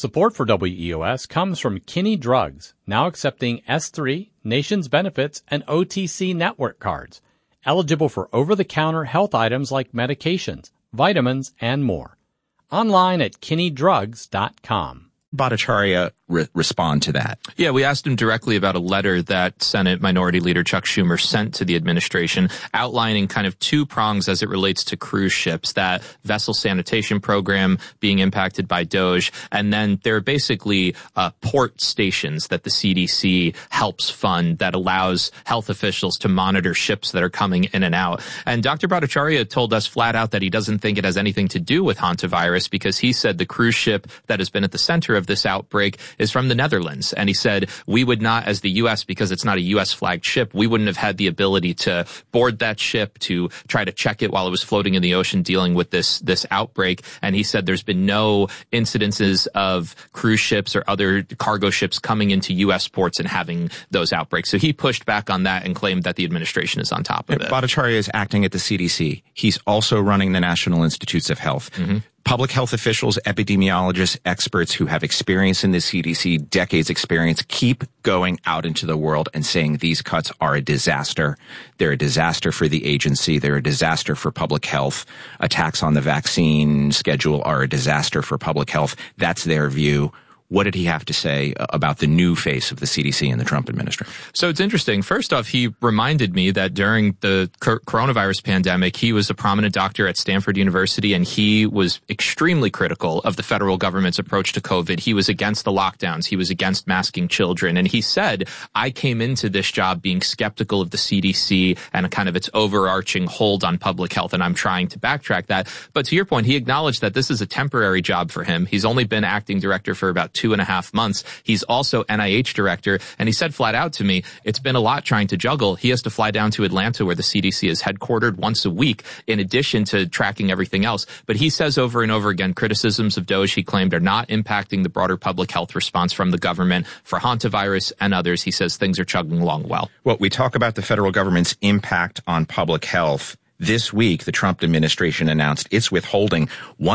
Support for WEOS comes from Kinney Drugs, now accepting S3, Nations Benefits, and OTC network cards. Eligible for over-the-counter health items like medications, vitamins, and more. Online at kinneydrugs.com. Bhattacharya respond to that? Yeah, we asked him directly about a letter that Senate Minority Leader Chuck Schumer sent to the administration outlining kind of two prongs as it relates to cruise ships, that vessel sanitation program being impacted by DOGE, and then there are basically port stations that the CDC helps fund that allows health officials to monitor ships that are coming in and out. And Dr. Bhattacharya told us flat out that he doesn't think it has anything to do with hantavirus because he said the cruise ship that has been at the center of this outbreak is from the Netherlands. And he said, we would not, as the U.S., because it's not a U.S. flagged ship, we wouldn't have had the ability to board that ship, to try to check it while it was floating in the ocean dealing with this outbreak. And he said there's been no incidences of cruise ships or other cargo ships coming into U.S. ports and having those outbreaks. So he pushed back on that and claimed that the administration is on top of it. Bhattacharya is acting at the CDC. He's also running the National Institutes of Health. Mm-hmm. Public health officials, epidemiologists, experts who have experience in the CDC, decades experience, keep going out into the world and saying these cuts are a disaster. They're a disaster for the agency. They're a disaster for public health. Attacks on the vaccine schedule are a disaster for public health. That's their view. What did he have to say about the new face of the CDC and the Trump administration? So it's interesting. First off, he reminded me that during the coronavirus pandemic, he was a prominent doctor at Stanford University, and he was extremely critical of the federal government's approach to COVID. He was against the lockdowns. He was against masking children. And he said, I came into this job being skeptical of the CDC and kind of its overarching hold on public health, and I'm trying to backtrack that. But to your point, he acknowledged that this is a temporary job for him. He's only been acting director for about 2.5 months. He's also NIH director, and he said flat out to me, it's been a lot trying to juggle. He has to fly down to Atlanta where the CDC is headquartered once a week in addition to tracking everything else. But he says over and over again, criticisms of DOGE, he claimed, are not impacting the broader public health response from the government. For hantavirus and others, he says things are chugging along well. Well, we talk about the federal government's impact on public health. This week, the Trump administration announced it's withholding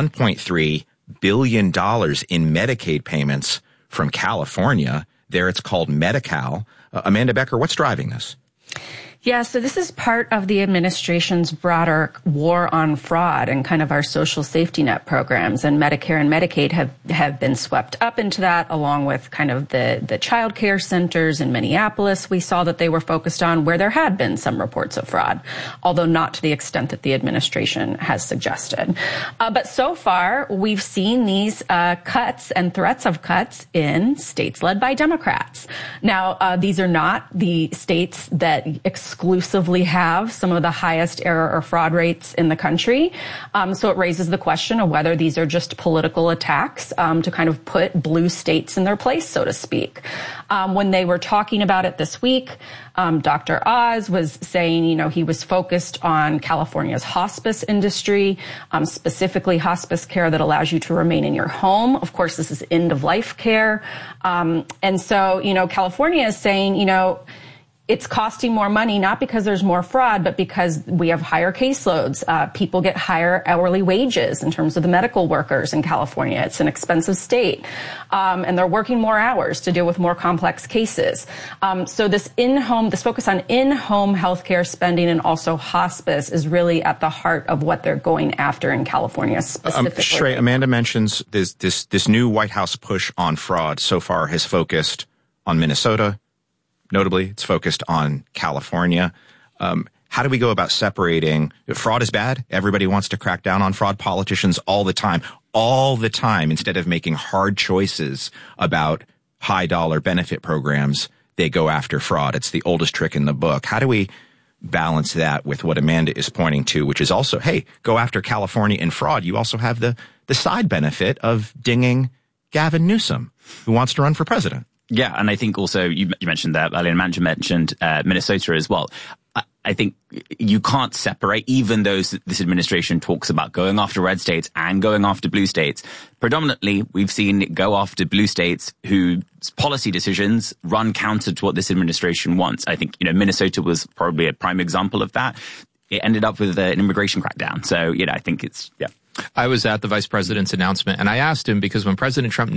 $1.3 billion in Medicaid payments from California. There it's called Medi-Cal. Amanda Becker, what's driving this? Yeah, so this is part of the administration's broader war on fraud and kind of our social safety net programs. And Medicare and Medicaid have been swept up into that, along with kind of the child care centers in Minneapolis. We saw that they were focused on where there had been some reports of fraud, although not to the extent that the administration has suggested. But so far, we've seen these cuts and threats of cuts in states led by Democrats. Now, these are not the states that exclusively have some of the highest error or fraud rates in the country. So it raises the question of whether these are just political attacks to kind of put blue states in their place, so to speak. When they were talking about it this week, Dr. Oz was saying, he was focused on California's hospice industry, specifically hospice care that allows you to remain in your home. Of course, this is end-of-life care. And so, California is saying, it's costing more money, not because there's more fraud, but because we have higher caseloads. People get higher hourly wages in terms of the medical workers in California. It's an expensive state. And they're working more hours to deal with more complex cases. So this focus on in-home healthcare spending and also hospice is really at the heart of what they're going after in California specifically. Shrey, Amanda mentions this new White House push on fraud so far has focused on Minnesota. Notably, it's focused on California. How do we go about separating? Fraud is bad. Everybody wants to crack down on fraud. Politicians all the time, instead of making hard choices about high dollar benefit programs, they go after fraud. It's the oldest trick in the book. How do we balance that with what Amanda is pointing to, which is also, hey, go after California and fraud. You also have the side benefit of dinging Gavin Newsom, who wants to run for president. Yeah, and I think also you mentioned that, Eileen Manchin mentioned Minnesota as well. I think you can't separate, even though this administration talks about going after red states and going after blue states. Predominantly, we've seen it go after blue states whose policy decisions run counter to what this administration wants. I think, Minnesota was probably a prime example of that. It ended up with an immigration crackdown. So, I think it's, yeah. I was at the vice president's announcement, and I asked him, because when President Trump